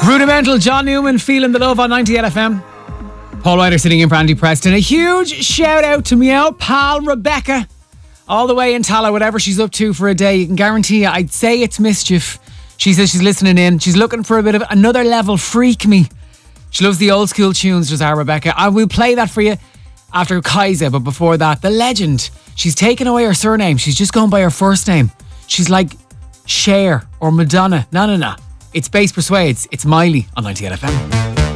Rudimental, John Newman, Feeling the Love on 98 FM. Paul Ryder sitting in for Andy Preston. A huge shout out to me old pal Rebecca, all the way in Tala, whatever she's up to for a day. You can guarantee you, I'd say it's mischief. She says she's listening in. She's looking for a bit of another level freak me. She loves the old school tunes, does our Rebecca. I will play that for you after Kaiser, but before that, the legend. She's taken away her surname. She's just gone by her first name. She's like Cher or Madonna. No. It's Bass Persuades. It's Miley on 98 FM.